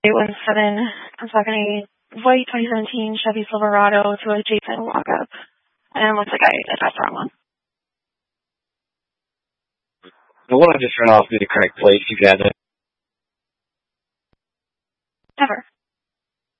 817. I'm talking a white 2017 Chevy Silverado to a Jason walk-up. And it looks like I got the wrong one. The one I just ran off me the correct place. You got it. Never.